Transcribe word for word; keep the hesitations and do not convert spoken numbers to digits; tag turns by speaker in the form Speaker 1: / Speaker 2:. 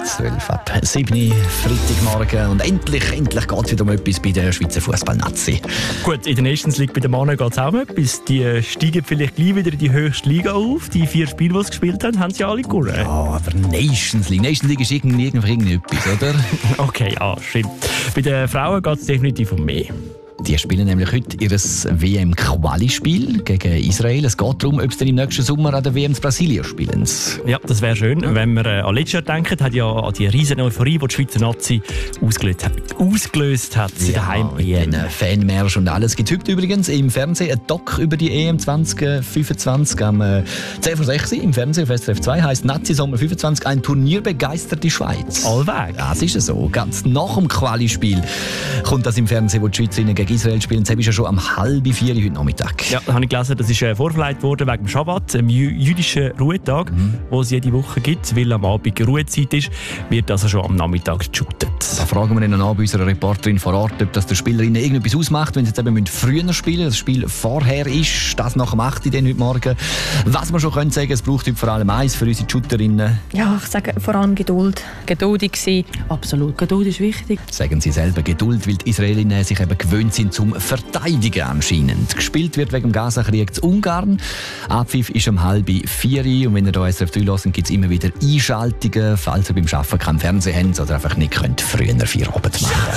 Speaker 1: zwölf ab sieben Freitagmorgen. Und endlich, endlich geht es wieder um etwas bei der Schweizer Fußball-Nazi.
Speaker 2: Gut, in der Nations League bei den Männern geht es auch um etwas. Die steigen vielleicht gleich wieder in die höchste Liga auf. Die vier Spiele, die sie gespielt haben, haben sie alle gewonnen.
Speaker 1: Ja, aber Nations League. Nations League ist irgendwie irgendetwas, oder?
Speaker 2: Okay, ja, stimmt. Bei den Frauen geht es definitiv um mehr.
Speaker 1: Die spielen nämlich heute ihr W M-Quali-Spiel gegen Israel. Es geht darum, ob sie dann im nächsten Sommer an der W M in Brasilien spielen.
Speaker 2: Ja, das wäre schön. Ja. Wenn wir äh, an letztes Jahr denken, hat ja an die riesen Euphorie, die die Schweizer Nazi ausgelöst hat, ausgelöst hat in der Heim-W M.
Speaker 1: Ja, Fanmärsch und alles. Es gibt heute übrigens im Fernsehen ein Doc über die E M zwanzig fünfundzwanzig am äh, zehn vor sechs im Fernsehen auf S R F zwei. Heisst Nazi Sommer fünfundzwanzig, ein turnierbegeisterte Schweiz.
Speaker 2: Allweg.
Speaker 1: Ja, das ist so. Ganz nach dem Quali-Spiel kommt das im Fernsehen, wo die Schweizerinnen gegen Israel spielen. Das ist ja schon am halb vier heute Nachmittag.
Speaker 2: Ja, da habe ich gelesen, das ist äh, vorverleiht worden wegen dem Schabbat, einem jü- jüdischen Ruhetag, mhm. wo es jede Woche gibt, weil am Abend Ruhezeit ist, wird also schon am Nachmittag geshootet.
Speaker 1: Da fragen wir dann an bei unserer Reporterin vor Ort, ob das der Spielerinnen irgendetwas ausmacht, wenn sie jetzt eben früher spielen, das Spiel vorher ist, das nach dem acht Uhr heute Morgen. Was wir schon können sagen, es braucht heute vor allem eins für unsere Shooterinnen.
Speaker 3: Ja, ich sage vor allem Geduld.
Speaker 4: Geduldig sein. Absolut, Geduld ist wichtig.
Speaker 1: Sagen sie selber, Geduld, weil die Israelinnen sich eben gewöhnt sind zum Verteidigen anscheinend. Gespielt wird wegen dem Gaza-Krieg zu Ungarn. Abpfiff ist um halb vier Uhr und wenn ihr hier S R F drei hört, gibt es immer wieder Einschaltungen, falls ihr beim Arbeiten keinen Fernseher habt oder einfach nicht könnt früher Feierabend machen.